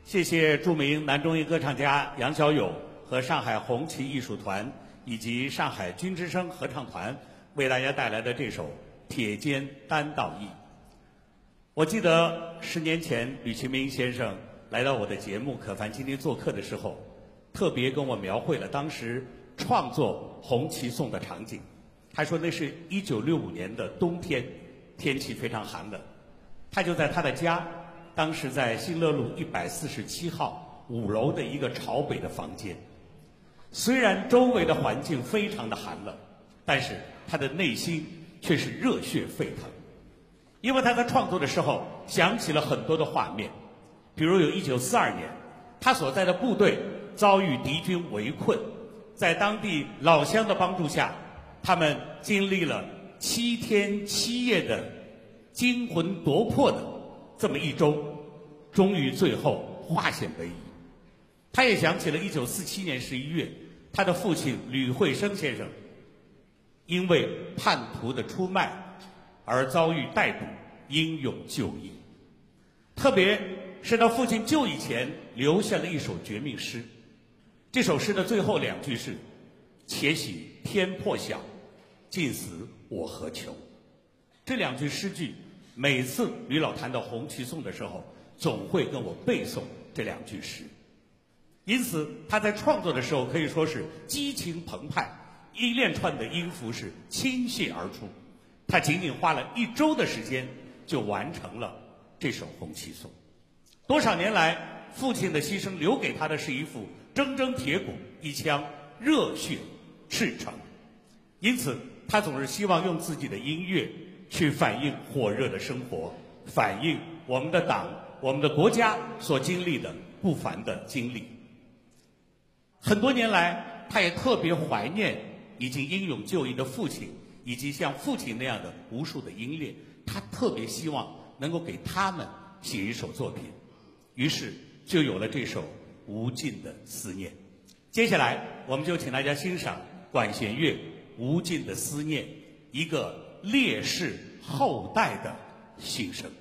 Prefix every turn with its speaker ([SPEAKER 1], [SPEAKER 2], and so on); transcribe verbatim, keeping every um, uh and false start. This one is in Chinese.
[SPEAKER 1] 谢谢著名男中音歌唱家杨小勇和上海红旗艺术团以及上海军之声合唱团为大家带来的这首《铁肩担道义》。我记得十年前吕其明先生来到我的节目《可凡今天》做客的时候，特别跟我描绘了当时创作《红旗颂》的场景。他说那是一九六五年的冬天，天气非常寒冷，他就在他的家，当时在新乐路一百四十七号五楼的一个朝北的房间。虽然周围的环境非常的寒冷，但是他的内心却是热血沸腾。因为他在创作的时候想起了很多的画面，比如有一九四二年，他所在的部队遭遇敌军围困，在当地老乡的帮助下，他们经历了七天七夜的惊魂夺魄的这么一周，终于最后化险为夷。他也想起了一九四七年十一月，他的父亲吕惠生先生因为叛徒的出卖而遭遇逮捕，英勇就义。特别是他父亲就义前留下了一首绝命诗，这首诗的最后两句是“且喜天破晓，尽死我何求”。这两句诗句，每次吕老谈到《红旗颂》的时候，总会跟我背诵这两句诗。因此，他在创作的时候可以说是激情澎湃，一连串的音符是倾泻而出。他仅仅花了一周的时间，就完成了这首《红旗颂》。多少年来，父亲的牺牲留给他的是一副铮铮铁骨，一腔热血赤诚。因此，他总是希望用自己的音乐去反映火热的生活，反映我们的党、我们的国家所经历的不凡的经历。很多年来，他也特别怀念已经英勇就义的父亲，以及像父亲那样的无数的英烈。他特别希望能够给他们写一首作品，于是就有了这首《无尽的思念》。接下来，我们就请大家欣赏管弦乐《无尽的思念》，一个烈士后代的心声。